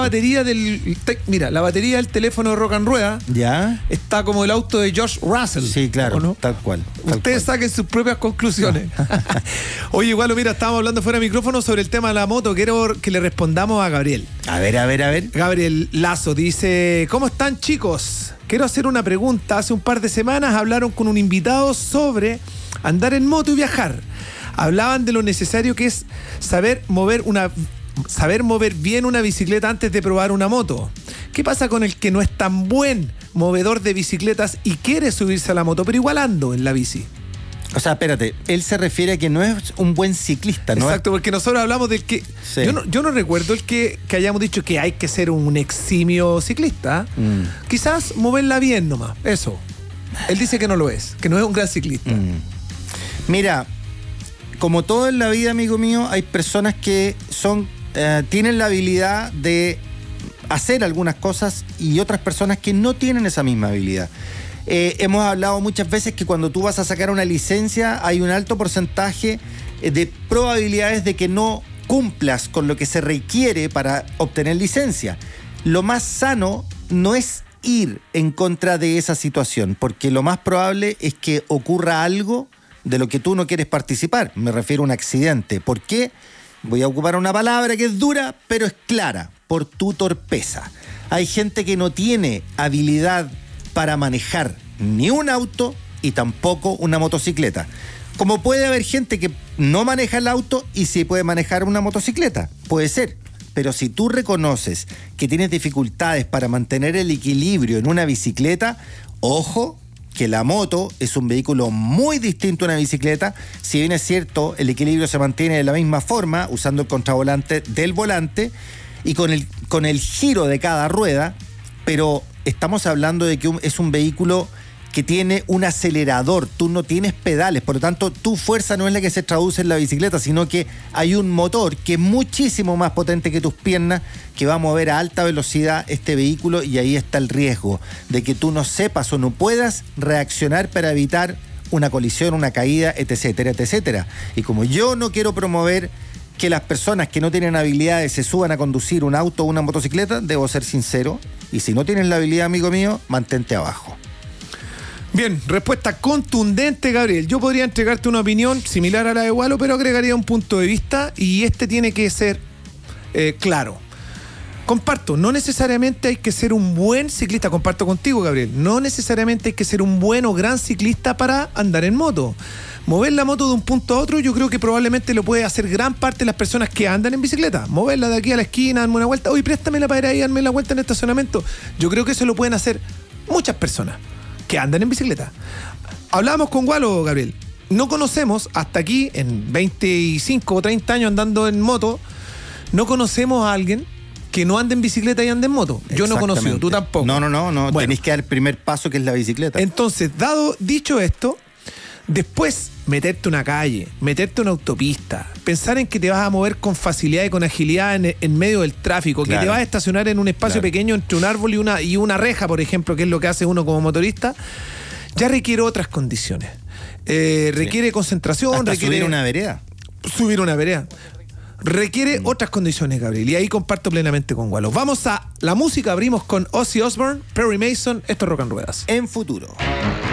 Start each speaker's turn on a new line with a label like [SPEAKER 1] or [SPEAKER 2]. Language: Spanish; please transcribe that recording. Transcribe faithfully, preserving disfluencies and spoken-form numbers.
[SPEAKER 1] batería del... Te, mira, la batería del teléfono de Rock and Rueda
[SPEAKER 2] ¿Ya?
[SPEAKER 1] está como el auto de George Russell.
[SPEAKER 2] Sí, claro,
[SPEAKER 1] ¿no?
[SPEAKER 2] tal cual. Tal
[SPEAKER 1] Ustedes
[SPEAKER 2] cual.
[SPEAKER 1] saquen sus propias conclusiones. Oye, igual, mira, estábamos hablando fuera de micrófono sobre el tema de la moto. Quiero que le respondamos a Gabriel.
[SPEAKER 2] A ver, a ver, a ver.
[SPEAKER 1] Gabriel Lazo dice: ¿cómo están, chicos? Quiero hacer una pregunta. Hace un par de semanas hablaron con un invitado sobre andar en moto y viajar. Hablaban de lo necesario que es saber mover una saber mover bien una bicicleta antes de probar una moto. ¿Qué pasa con el que no es tan buen movedor de bicicletas y quiere subirse a la moto, pero igual ando en la bici?
[SPEAKER 2] O sea, espérate, él se refiere a que no es un buen ciclista, ¿no?
[SPEAKER 1] Exacto, porque nosotros hablamos del que...
[SPEAKER 2] Sí.
[SPEAKER 1] Yo, no, yo no recuerdo el que, que hayamos dicho que hay que ser un eximio ciclista.
[SPEAKER 2] Mm.
[SPEAKER 1] Quizás moverla bien nomás, eso. Él dice que no lo es, que no es un gran ciclista.
[SPEAKER 2] Mm. Mira, como todo en la vida, amigo mío, hay personas que son eh, tienen la habilidad de hacer algunas cosas y otras personas que no tienen esa misma habilidad. Eh, hemos hablado muchas veces que cuando tú vas a sacar una licencia hay un alto porcentaje de probabilidades de que no cumplas con lo que se requiere para obtener licencia. Lo más sano no es ir en contra de esa situación, porque lo más probable es que ocurra algo de lo que tú no quieres participar. Me refiero a un accidente. ¿Por qué? Voy a ocupar una palabra que es dura, pero es clara. Por tu torpeza. Hay gente que no tiene habilidad para manejar ni un auto y tampoco una motocicleta. Como puede haber gente que no maneja el auto y sí puede manejar una motocicleta. Puede ser. Pero si tú reconoces que tienes dificultades para mantener el equilibrio en una bicicleta, ojo, que la moto es un vehículo muy distinto a una bicicleta. Si bien es cierto, el equilibrio se mantiene de la misma forma, usando el contravolante del volante y con el, con el giro de cada rueda, pero estamos hablando de que un, es un vehículo que tiene un acelerador, tú no tienes pedales, por lo tanto tu fuerza no es la que se traduce en la bicicleta, sino que hay un motor que es muchísimo más potente que tus piernas, que va a mover a alta velocidad este vehículo, y ahí está el riesgo de que tú no sepas o no puedas reaccionar para evitar una colisión, una caída, etcétera, etcétera. Y como yo no quiero promover que las personas que no tienen habilidades se suban a conducir un auto o una motocicleta, debo ser sincero, y si no tienes la habilidad, amigo mío, mantente abajo.
[SPEAKER 1] Bien, respuesta contundente, Gabriel. Yo podría entregarte una opinión similar a la de Walo, pero agregaría un punto de vista, y este tiene que ser eh, claro. Comparto, no necesariamente hay que ser un buen ciclista, comparto contigo, Gabriel, no necesariamente hay que ser un buen o gran ciclista para andar en moto. Mover la moto de un punto a otro, yo creo que probablemente lo puede hacer gran parte de las personas que andan en bicicleta. Moverla de aquí a la esquina, darme una vuelta. Oye, préstamela para ir ahí, darme la vuelta en el estacionamiento. Yo creo que eso lo pueden hacer muchas personas que andan en bicicleta. Hablábamos con Walo, Gabriel. No conocemos, hasta aquí, en veinticinco o treinta años andando en moto, no conocemos a alguien que no ande en bicicleta y ande en moto. Yo no he conocido, tú tampoco.
[SPEAKER 2] No, no, no, no.
[SPEAKER 1] Bueno,
[SPEAKER 2] tenés que dar el primer paso, que es la bicicleta.
[SPEAKER 1] Entonces, dado, dicho esto, después meterte una calle, meterte una autopista, pensar en que te vas a mover con facilidad y con agilidad en, en medio del tráfico,
[SPEAKER 2] Claro.
[SPEAKER 1] que te vas a estacionar en un espacio
[SPEAKER 2] Claro.
[SPEAKER 1] pequeño entre un árbol y una, y una reja, por ejemplo, que es lo que hace uno como motorista, ya requiere otras condiciones. Eh, requiere
[SPEAKER 2] Sí.
[SPEAKER 1] concentración,
[SPEAKER 2] Hasta
[SPEAKER 1] requiere
[SPEAKER 2] subir una vereda.
[SPEAKER 1] subir una vereda. Requiere mm. otras condiciones, Gabriel, y ahí comparto plenamente con Walo. Vamos a la música, abrimos con Ozzy Osbourne, Perry Mason, esto es Rock and Ruedas.
[SPEAKER 2] En futuro.